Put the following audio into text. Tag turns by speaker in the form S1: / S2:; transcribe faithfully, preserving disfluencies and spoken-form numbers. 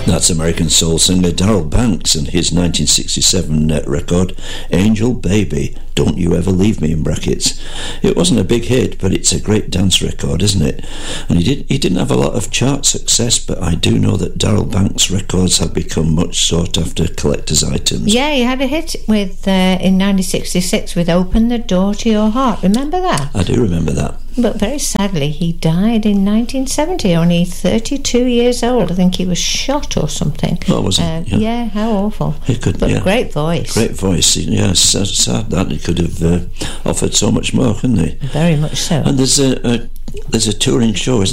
S1: That's American soul singer Darryl Banks and his nineteen sixty-seven uh, record, Angel Baby, Don't You Ever Leave Me, in brackets. It wasn't a big hit, but it's a great dance record, isn't it? And he, did, he didn't have a lot of chart success, but I do know that Darryl Banks' records have become much sought after collector's items.
S2: Yeah, he had a hit with uh, in nineteen sixty-six with Open the Door to Your Heart. Remember that?
S1: I do remember that.
S2: But very sadly, he died in nineteen seventy, only thirty-two years old. I think he was shot or something.
S1: Oh, was he?
S2: Uh,
S1: yeah.
S2: yeah, how awful.
S1: He could,
S2: but
S1: yeah.
S2: great voice.
S1: Great voice. Yes, sad, sad that he could have uh, offered so much more, couldn't he?
S2: Very much so.
S1: And there's a, a there's a touring show, isn't